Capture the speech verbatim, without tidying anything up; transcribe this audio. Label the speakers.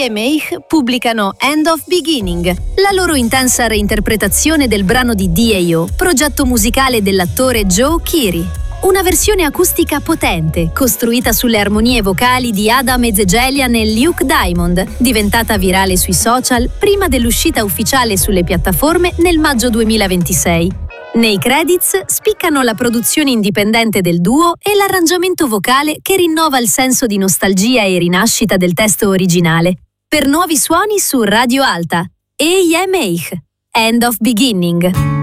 Speaker 1: e Meich pubblicano End of Beginning, la loro intensa reinterpretazione del brano di D A O, progetto musicale dell'attore Joe Keery. Una versione acustica potente, costruita sulle armonie vocali di Adam Ezegelia e Luke Diamond, diventata virale sui social prima dell'uscita ufficiale sulle piattaforme nel maggio duemilaventisei. Nei credits spiccano la produzione indipendente del duo e l'arrangiamento vocale che rinnova il senso di nostalgia e rinascita del testo originale. Per nuovi suoni su Radio Alta, E I E Meich, End of Beginning.